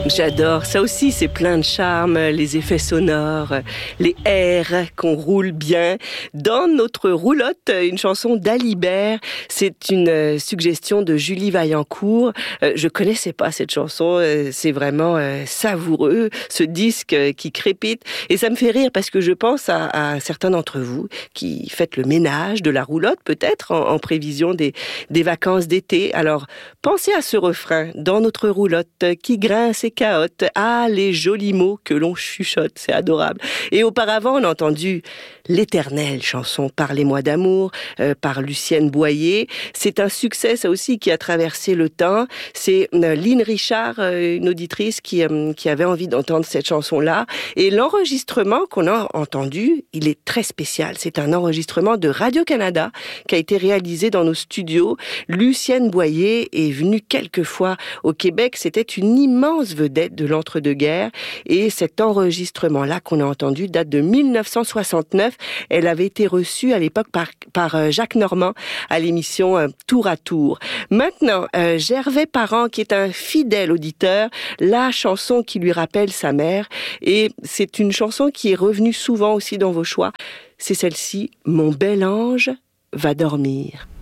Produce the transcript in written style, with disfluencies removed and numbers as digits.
J'adore, ça aussi c'est plein de charme, les effets sonores, les airs qu'on roule bien. Dans notre roulotte, une chanson d'Alibert, c'est une suggestion de Julie Vaillancourt. Je connaissais pas cette chanson, c'est vraiment savoureux, ce disque qui crépite. Et ça me fait rire parce que je pense à certains d'entre vous qui faites le ménage de la roulotte peut-être en prévision des vacances d'été. Alors pensez à ce refrain dans notre roulotte qui grince et cahote. Ah, les jolis mots que l'on chuchote, c'est adorable. Et auparavant, on a entendu l'éternelle chanson Parlez-moi d'amour par Lucienne Boyer. C'est un succès, ça aussi, qui a traversé le temps. C'est Lynn Richard, une auditrice qui avait envie d'entendre cette chanson-là. Et l'enregistrement qu'on a entendu, il est très spécial. C'est un enregistrement de Radio-Canada qui a été réalisé dans nos studios. Lucienne Boyer est venue quelques fois au Québec. C'était une immense vedette de l'entre-deux-guerres. Et cet enregistrement-là qu'on a entendu date de 1969. Elle avait été reçue à l'époque par Jacques Normand à l'émission Tour à Tour. Maintenant, Gervais Parent, qui est un fidèle auditeur, la chanson qui lui rappelle sa mère. Et c'est une chanson qui est revenue souvent aussi dans vos choix. C'est celle-ci, Mon bel ange va dormir.